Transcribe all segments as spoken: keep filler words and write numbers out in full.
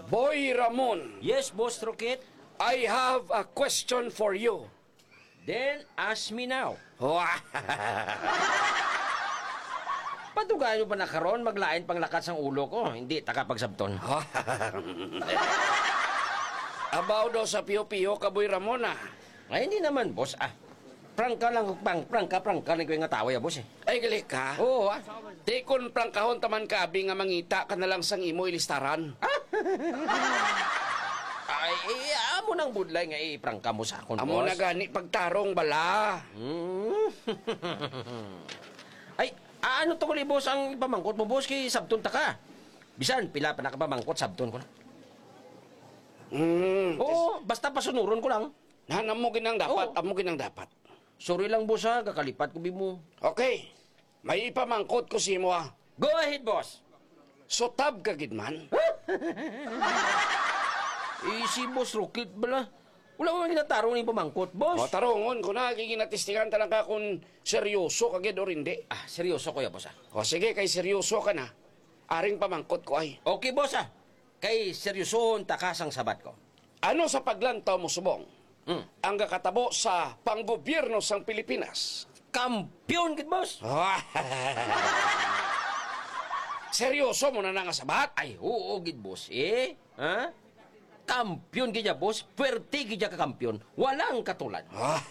Boy Ramon, Yes, Boss Rocket. I have a question for you. Then, ask me now. Patugaan nyo ba na karon maglain pang lakas ang ulo ko? Hindi, takapagsabton. Abaw daw sa piyo-piyo ka, Boy Ramon, ah. Ay, hindi naman, boss. Ah, prangka lang, pang, prangka, prangka lang ko yung nga taway, ah, boss, eh. Ay, gali ka. Oo, ah. Di kun prangkahon taman ka, abi nga mangita ka na lang sang imo ilistaran. Ay, eh, amo nang budlay nga i-prangka mo sa akon, Amo boss. na gani pagtarong bala. Hmm. Ay, ah, ano to kuli, boss, ang ipamangkot mo, boss, kay sabton ta ka. Bisan, pila pa nakapamangkot, sabton ko na. Hmm. Oo, basta pasunuron ko lang. Hanam mo ginang dapat, Oo. amo ginang dapat. Sorry lang, boss, ha, kakalipat ko mo. Okay. May ipamangkot ko si mo, ah. Go ahead, boss. Sotab ka gid man. Eh, si Boss Rocket bala. Wala mo ginatarong ng pamangkot, boss. O tarongon ko na giginatistingan talang ka kung seryoso ka gid or hindi. Ah, seryoso ko ya, boss, ah. O sige, kay seryoso ka na. Aring pamangkot ko ay. Okay, boss, ah. Kay seryosohon takasang sabat ko. Ano sa paglantaw mo subong? Hmm. Ang kakatabo sa panggobyerno sang Pilipinas. Kampiyon, kid, boss. Seryoso mo na nga sabat? Ay, oo, gid, boss. Eh, ha? Kampiyon gid ya, boss. Pwerte gid ya ka kampiyon. Walang katulad.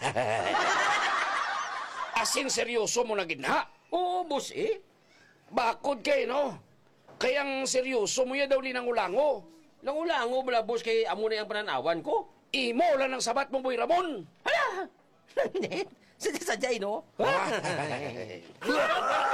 Asin seryoso mo na gid na? Oo, boss, eh. Bakod kay no? Kayang seryoso mo ya daw linangulango. Langulango bala, boss, kay amo na yung pananawan ko. Imo lang ang sabat mo, Boy Ramon. Hala! Sadya-sadya, no?